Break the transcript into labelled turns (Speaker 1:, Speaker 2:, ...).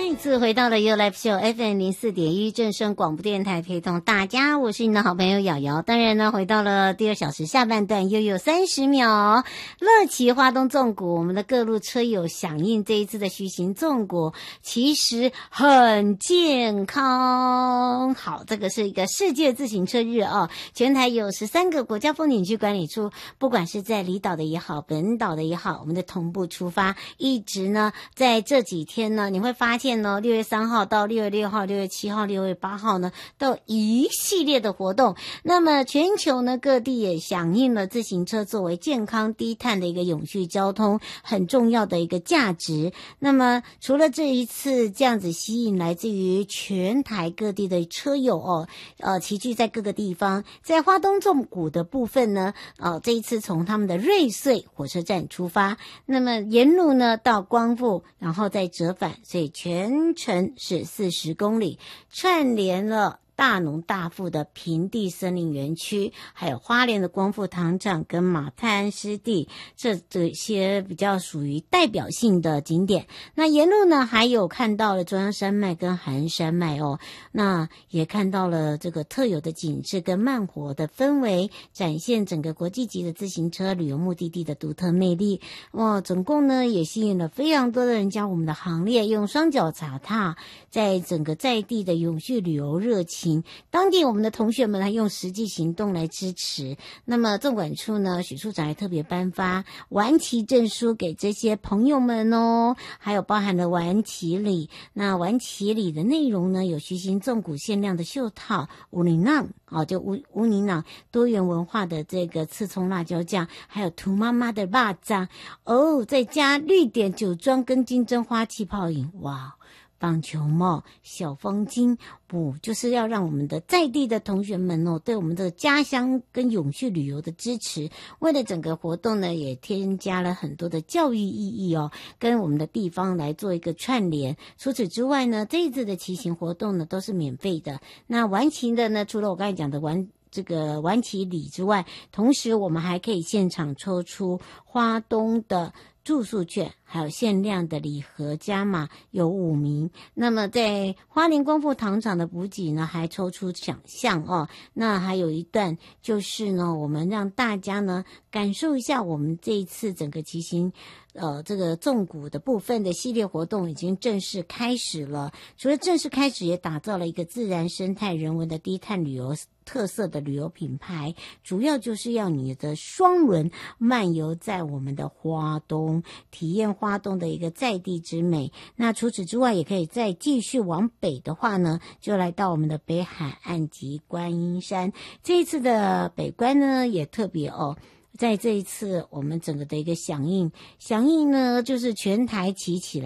Speaker 1: 再次回到了 You Live Show FM 04.1正声广播电台，陪同大家，我是你的好朋友瑶瑶。当然呢，回到了第二小时下半段，又有30秒。乐骑花东纵谷，我们的各路车友响应这一次的徐行纵谷，其实很健康。好，这个是一个世界自行车日哦，全台有13个国家风景区管理处，不管是在离岛的也好，本岛的也好，我们的同步出发，一直呢在这几天呢，你会发现呢，6月3号到6月6号、6月7号、6月8号呢，都有一系列的活动。那么全球呢各地也响应了自行车作为健康低碳的一个永续交通很重要的一个价值。那么除了这一次这样子吸引来自于全台各地的车友哦，齐聚在各个地方，在花东纵谷的部分呢，这一次从他们的瑞穗火车站出发，那么沿路呢到光复，然后再折返，所以全程是40公里，串联了大农大富的平地森林园区，还有花莲的光复糖厂跟马太安湿地，这些比较属于代表性的景点。那沿路呢还有看到了中央山脉跟海岸山脉哦，那也看到了这个特有的景致跟慢活的氛围，展现整个国际级的自行车旅游目的地的独特魅力。总共呢也吸引了非常多的人加入我们的行列，用双脚踩踏在整个在地的永续旅游热情。当地我们的同学们还用实际行动来支持。那么纵管处呢，许处长还特别颁发玩骑证书给这些朋友们哦，还有包含了玩骑礼。那玩骑礼的内容呢，有徐行纵谷限量的袖套、乌尼囊就乌尼囊多元文化的这个刺葱辣椒酱，还有涂妈妈的肉酱再加绿点酒庄跟金针花气泡饮，哇！棒球帽、小方巾，就是要让我们的在地的同学们对我们的家乡跟永续旅游的支持。为了整个活动呢，也添加了很多的教育意义跟我们的地方来做一个串联。除此之外呢，这一次的骑行活动呢都是免费的。那玩骑的呢，除了我刚才讲的玩骑礼之外，同时我们还可以现场抽出花东的住宿券，还有限量的礼盒加码，有5名。那么在花莲光复糖厂的补给呢，还抽出奖项那还有一段就是呢，我们让大家呢感受一下我们这一次整个骑行这个纵谷的部分的系列活动已经正式开始了。除了正式开始，也打造了一个自然生态人文的低碳旅游特色的旅游品牌，主要就是要你的双轮漫游在我们的花东，体验花东的一个在地之美。那除此之外，也可以再继续往北的话呢，就来到我们的北海岸及观音山。这一次的北观呢，也特别在这一次我们整个的一个响应呢，就是全台骑起来